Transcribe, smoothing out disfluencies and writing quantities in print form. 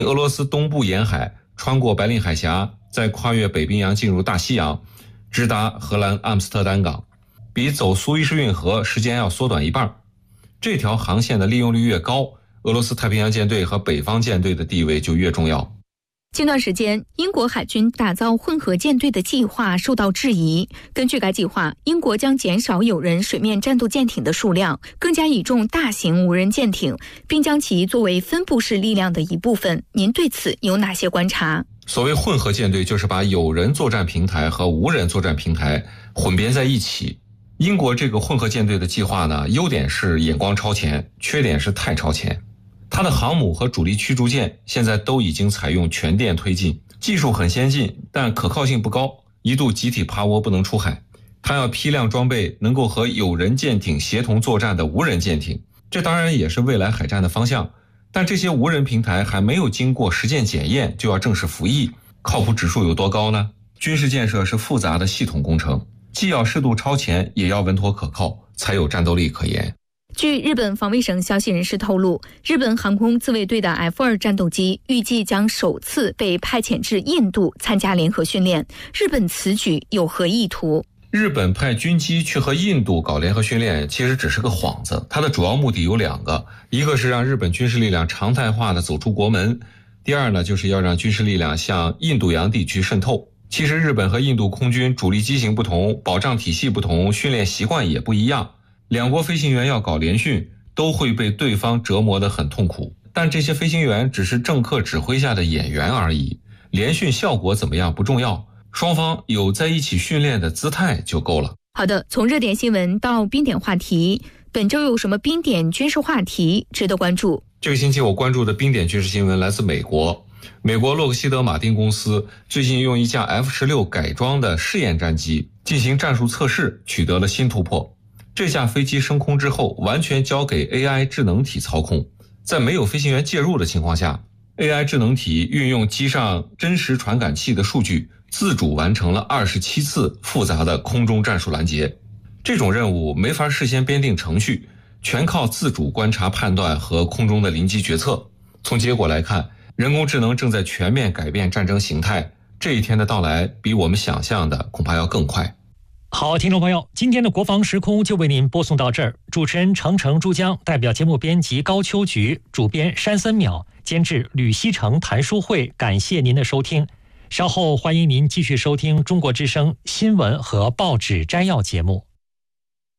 俄罗斯东部沿海穿过白令海峡，再跨越北冰洋进入大西洋，直达荷兰阿姆斯特丹港，比走苏伊士运河时间要缩短一半。这条航线的利用率越高，俄罗斯太平洋舰队和北方舰队的地位就越重要。 近段时间，英国海军打造混合舰队的计划受到质疑。根据该计划，英国将减少有人水面战斗舰艇的数量，更加倚重大型无人舰艇，并将其作为分布式力量的一部分。您对此有哪些观察？ 所谓混合舰队，就是把有人作战平台和无人作战平台混编在一起。英国这个混合舰队的计划呢，优点是眼光超前，缺点是太超前。它的航母和主力驱逐舰现在都已经采用全电推进，技术很先进，但可靠性不高，一度集体趴窝不能出海。它要批量装备能够和有人舰艇协同作战的无人舰艇，这当然也是未来海战的方向。但这些无人平台还没有经过实践检验就要正式服役，靠谱指数有多高呢？军事建设是复杂的系统工程，既要适度超前，也要稳妥可靠，才有战斗力可言。 据日本防卫省消息人士透露，日本航空自卫队的 F2 战斗机预计将首次被派遣至印度参加联合训练。日本此举有何意图？ 日本派军机去和印度搞联合训练，其实只是个幌子。它的主要目的有两个，一个是让日本军事力量常态化的走出国门，第二呢，就是要让军事力量向印度洋地区渗透。其实日本和印度空军主力机型不同，保障体系不同，训练习惯也不一样。两国飞行员要搞联训，都会被对方折磨得很痛苦。但这些飞行员只是政客指挥下的演员而已，联训效果怎么样不重要，双方有在一起训练的姿态就够了。 好的，从热点新闻到冰点话题，本周有什么冰点军事话题值得关注？ 这个星期我关注的冰点军事新闻来自美国。美国洛克希德马丁公司最近用一架 F-16 改装的试验战机进行战术测试，取得了新突破。这架飞机升空之后，完全交给 AI 智能体操控，在没有飞行员介入的情况下， AI 智能体运用机上真实传感器的数据，自主完成了27次复杂的空中战术拦截。这种任务没法事先编定程序，全靠自主观察判断和空中的临机决策。从结果来看，人工智能正在全面改变战争形态，这一天的到来比我们想象的恐怕要更快。 好，听众朋友，今天的国防时空就为您播送到这儿。主持人程程珠江，代表节目编辑高秋菊，主编山森淼，监制吕西成、谭书慧，感谢您的收听。稍后欢迎您继续收听中国之声新闻和报纸摘要节目。